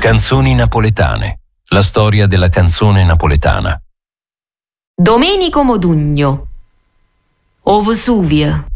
Canzoni napoletane. La storia della canzone napoletana. Domenico Modugno. O Vesuvio.